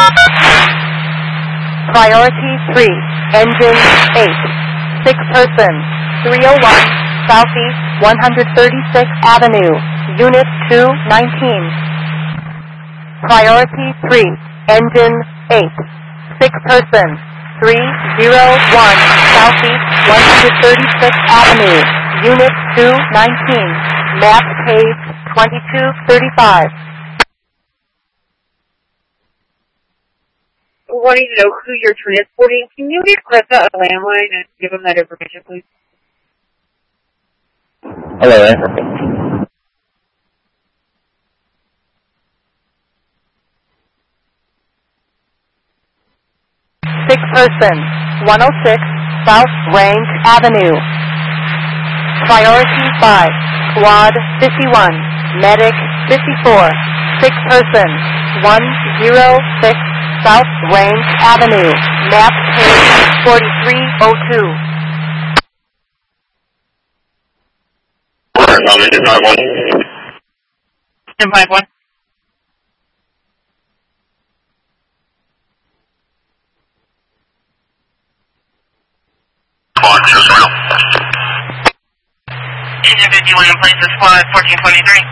Priority 3, engine 8, 6 persons, 301 Southeast 136th Avenue, Unit 219. Priority 3, engine 8, 6 persons, 301 Southeast 136th Avenue, Unit 219, map page 2235. We wanting to know who you're transporting. Can you get Cresta a landline and give them that information, please? Hello there. Six persons, 106 South Range Avenue. Priority 5, Squad 51, Medic 54, 6 persons, 106 South Range Avenue, map page 4302. Ten 5-1. Engine 51 in place of squad 1423.